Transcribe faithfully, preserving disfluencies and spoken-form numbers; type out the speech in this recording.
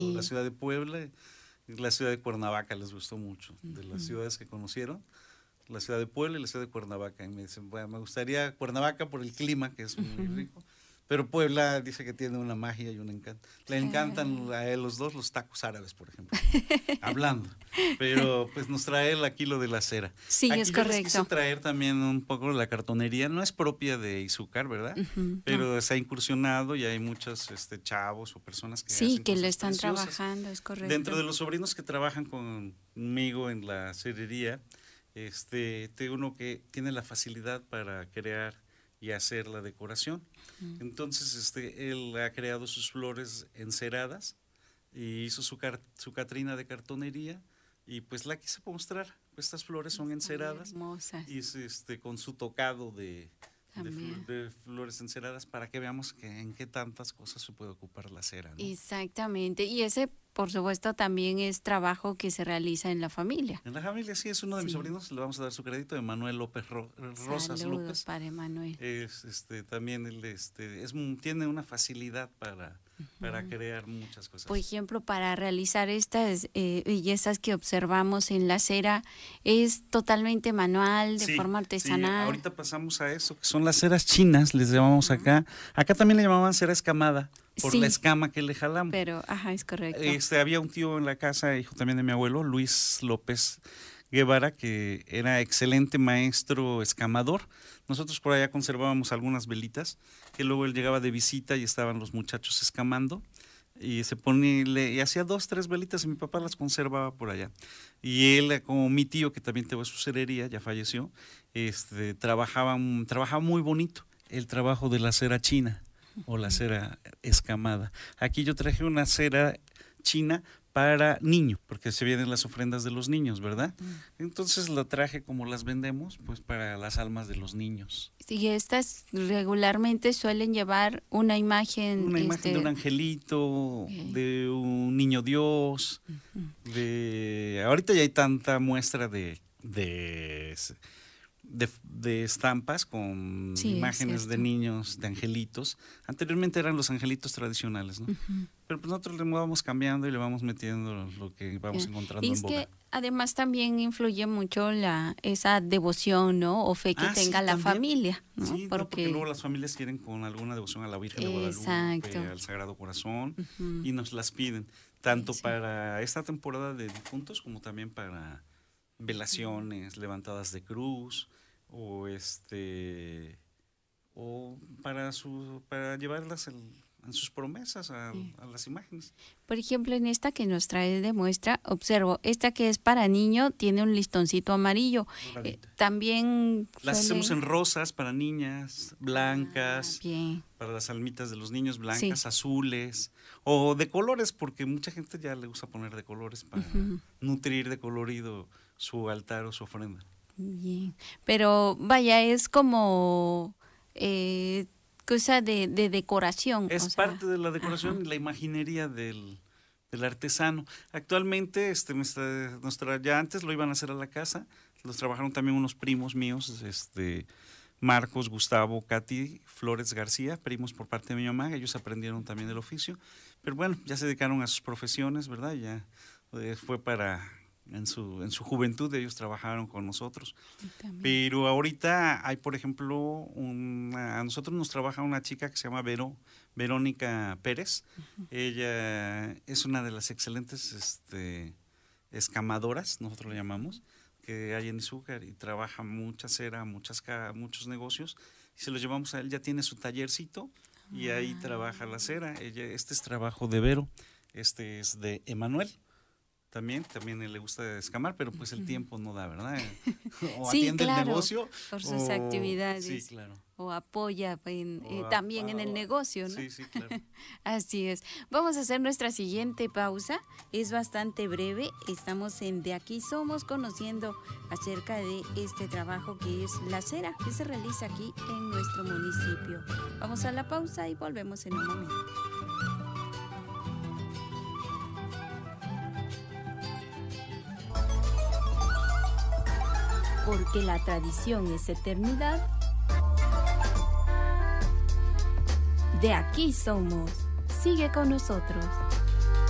la ciudad de Puebla, la ciudad de Cuernavaca les gustó mucho, de las ciudades que conocieron, la ciudad de Puebla y la ciudad de Cuernavaca. Y me dicen, bueno, me gustaría Cuernavaca por el clima, que es muy uh-huh. rico, pero Puebla dice que tiene una magia y un encanto. Le encantan a él los dos los tacos árabes, por ejemplo, hablando. Pero pues nos trae él aquí lo de la cera. Sí, aquí es yo correcto. Les quise traer también un poco la cartonería, no es propia de Izúcar, ¿verdad? Uh-huh, pero no. Se ha incursionado y hay muchos este, chavos o personas que sí, hacen que cosas lo están preciosas. Trabajando, es correcto. Dentro de los sobrinos que trabajan conmigo en la cerería, este, tengo uno que tiene la facilidad para crear y hacer la decoración. Uh-huh. Entonces, este, él ha creado sus flores enceradas y hizo su, car- su Catrina de cartonería y pues la quise mostrar. Estas flores son enceradas hermosas. Y este, con su tocado de, de, fl- de flores enceradas para que veamos que en qué tantas cosas se puede ocupar la cera, ¿no? Exactamente, y ese por supuesto también es trabajo que se realiza en la familia. En la familia, sí, es uno de sí. mis sobrinos, le vamos a dar su crédito, Emanuel López Ro- Rosas Saludos López. para Emanuel. Es, este, también él este, es, tiene una facilidad para, uh-huh. para crear muchas cosas. Por ejemplo, para realizar estas eh, bellezas que observamos en la cera, ¿es totalmente manual, de sí, forma artesanal? Sí, ahorita pasamos a eso, que son las ceras chinas, les llamamos uh-huh. acá. Acá también le llamaban cera escamada. Por sí, la escama que le jalamos. Pero, ajá, es correcto. Este, había un tío en la casa, hijo también de mi abuelo, Luis López Guevara, que era excelente maestro escamador. Nosotros por allá conservábamos algunas velitas, que luego él llegaba de visita y estaban los muchachos escamando. Y se ponía, le, y hacía dos, tres velitas y mi papá las conservaba por allá. Y él, como mi tío, que también tuvo su cerería, ya falleció, este, trabajaba, trabajaba muy bonito el trabajo de la cera china. O la cera escamada. Aquí yo traje una cera china para niño, porque se vienen las ofrendas de los niños, ¿verdad? Entonces la traje como las vendemos, pues para las almas de los niños. Y estas regularmente suelen llevar una imagen. Una imagen este... de un angelito, okay. de un niño Dios, uh-huh. de ahorita ya hay tanta muestra de, de De, de estampas con sí, imágenes de niños, de angelitos. Anteriormente eran los angelitos tradicionales, ¿no? Uh-huh. Pero pues nosotros le vamos cambiando y le vamos metiendo lo que vamos yeah. encontrando y es en boga. Que además también influye mucho la esa devoción, ¿no? O fe que ah, tenga sí, la también. familia, ¿no? Sí, porque... No, porque luego las familias quieren con alguna devoción a la Virgen de Guadalupe, Exacto. al Sagrado Corazón, uh-huh. y nos las piden, tanto sí. para esta temporada de difuntos como también para velaciones, uh-huh. levantadas de cruz, o este o para su para llevarlas en, en sus promesas a, sí. a las imágenes. Por ejemplo, en esta que nos trae de muestra, observo, esta que es para niño tiene un listoncito amarillo. Eh, también las suele... hacemos en rosas para niñas, blancas, ah, bien. para las almitas de los niños, blancas, sí. azules, o de colores, porque mucha gente ya le gusta poner de colores para uh-huh. nutrir de colorido su altar o su ofrenda. Bien, pero vaya, es como eh, cosa de, de decoración. Es o sea, parte de la decoración ajá. y la imaginería del, del artesano. Actualmente, este, nuestra, nuestra, ya antes lo iban a hacer a la casa, los trabajaron también unos primos míos, este, Marcos, Gustavo, Katy, Flores García, primos por parte de mi mamá, ellos aprendieron también el oficio, pero bueno, ya se dedicaron a sus profesiones, ¿verdad? Ya eh, fue para... En su, en su juventud ellos trabajaron con nosotros. Pero ahorita hay, por ejemplo, una, a nosotros nos trabaja una chica que se llama Vero, Verónica Pérez. Uh-huh. Ella es una de las excelentes este, escamadoras, nosotros le llamamos, que hay en Izúcar y trabaja mucha cera, muchas, muchos negocios. Y se los llevamos a él, ya tiene su tallercito y ahí uh-huh. trabaja la cera. Ella, este es trabajo de Vero, este es de Emanuel. También, también le gusta escamar, pero pues el tiempo no da, ¿verdad? O sí, atiende claro, el negocio. por sus o, actividades. Sí, claro. O apoya en, o eh, a, también a, en el negocio, ¿no? Sí, sí, claro. Así es. Vamos a hacer nuestra siguiente pausa. Es bastante breve. Estamos en De Aquí Somos, conociendo acerca de este trabajo que es la cera, que se realiza aquí en nuestro municipio. Vamos a la pausa y volvemos en un momento. Porque la tradición es eternidad. De Aquí Somos. Sigue con nosotros.